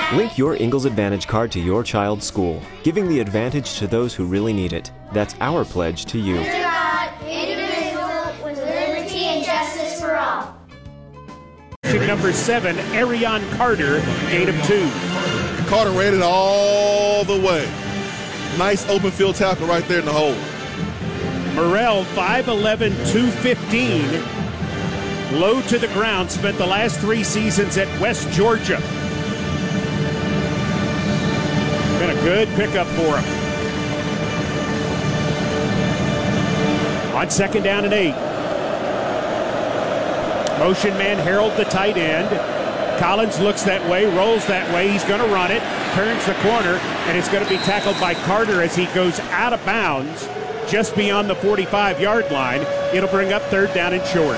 Link your Ingalls Advantage card to your child's school, giving the advantage to those who really need it. That's our pledge to you. Under God, indivisible, with liberty and justice for all. Number 7, Arion Carter, gain of 2. Carter ran it all the way. Nice open field tackle right there in the hole. Morrell, 5'11", 215. Low to the ground, spent the last 3 seasons at West Georgia. Been a good pickup for him. On 2nd down and 8. Motion man Harold, the tight end. Collins looks that way, rolls that way. He's going to run it, turns the corner, and it's going to be tackled by Carter as he goes out of bounds just beyond the 45-yard line. It'll bring up 3rd down and short.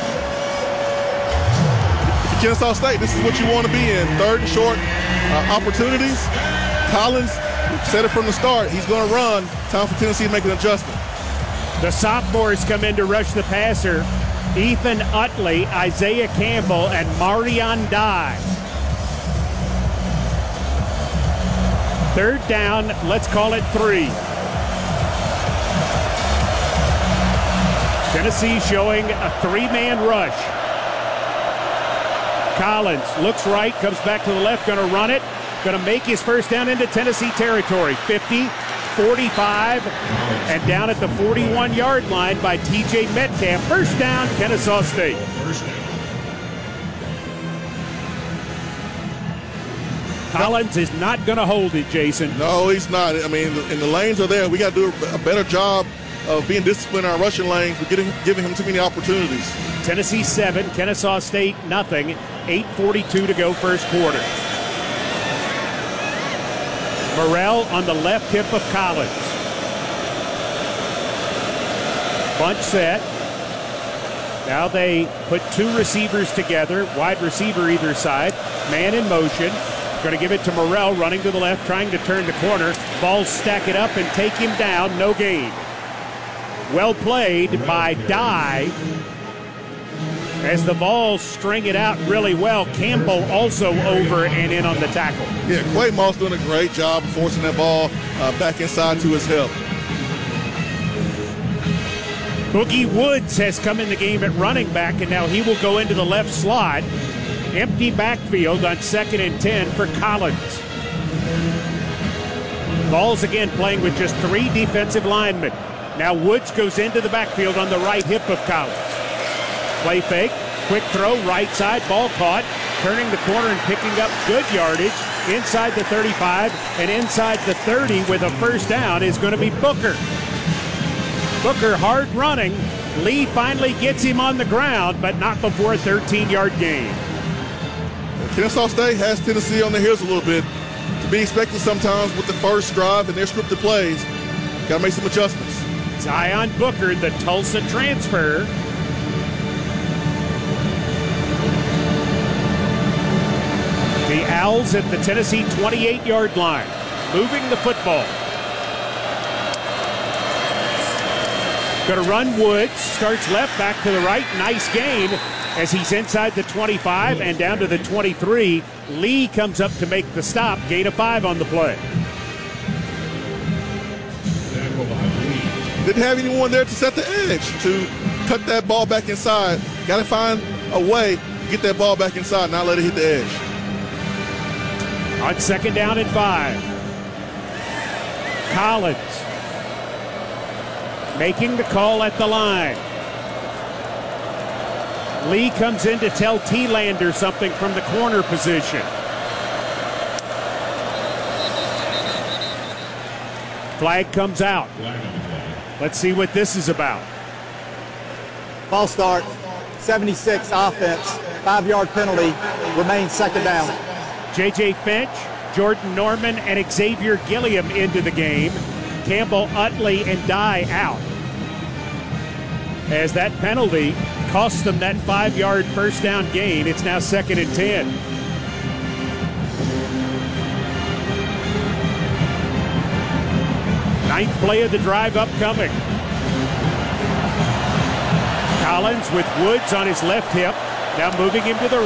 Kennesaw State, this is what you want to be in. 3rd and short opportunities. Collins said it from the start. He's going to run. Time for Tennessee to make an adjustment. The sophomores come in to rush the passer. Ethan Utley, Isaiah Campbell, and Marion Dye. 3rd down, let's call it 3. Tennessee showing a 3-man rush. Collins looks right, comes back to the left, going to run it. Going to make his first down into Tennessee territory. 50, 45, and down at the 41-yard line by T.J. Metcalf. First down, Kennesaw State. Collins is not going to hold it, Jason. No, he's not. I mean, and the lanes are there. We got to do a better job of being disciplined in our rushing lanes. We're giving him too many opportunities. Tennessee 7, Kennesaw State nothing. 8:42 to go first quarter. Morrell on the left hip of Collins. Bunch set. Now they put 2 receivers together, wide receiver either side. Man in motion. Going to give it to Morrell, running to the left, trying to turn the corner. Ball stack it up and take him down. No gain. Well played by Dye. As the Vols string it out really well, Campbell also over and in on the tackle. Yeah, Quay Moss doing a great job of forcing that ball back inside to his hip. Boogie Woods has come in the game at running back, and now he will go into the left slot. Empty backfield on 2nd and 10 for Collins. Vols again playing with just 3 defensive linemen. Now Woods goes into the backfield on the right hip of Collins. Play fake, quick throw, right side, ball caught, turning the corner and picking up good yardage inside the 35 and inside the 30 with a first down is going to be Booker. Booker hard running. Lee finally gets him on the ground, but not before a 13-yard gain. Kennesaw State has Tennessee on their heels a little bit. To be expected sometimes with the first drive and their scripted plays. Got to make some adjustments. Zion Booker, the Tulsa transfer. The Owls at the Tennessee 28-yard line, moving the football. Going to run Woods, starts left, back to the right, nice gain as he's inside the 25 and down to the 23. Lee comes up to make the stop, gain of 5 on the play. Didn't have anyone there to set the edge, to cut that ball back inside. Got to find a way to get that ball back inside, not let it hit the edge. On 2nd down and 5. Collins making the call at the line. Lee comes in to tell T-Lander something from the corner position. Flag comes out. Let's see what this is about. Ball start, 76 offense, 5-yard penalty, remains 2nd down. J.J. Finch, Jordan Norman, and Xavier Gilliam into the game. Campbell, Utley, and Dye out. As that penalty cost them that 5-yard first down gain, it's now 2nd and 10. Ninth play of the drive upcoming. Collins with Woods on his left hip, now moving him to the